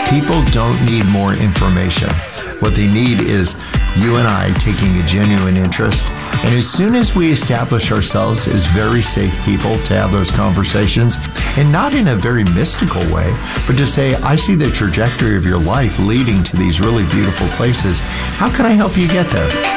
People don't need more information. What they need is you and I taking a genuine interest. And as soon as we establish ourselves as very safe people to have those conversations, and not in a very mystical way, but to say, I see the trajectory of your life leading to these really beautiful places. How can I help you get there?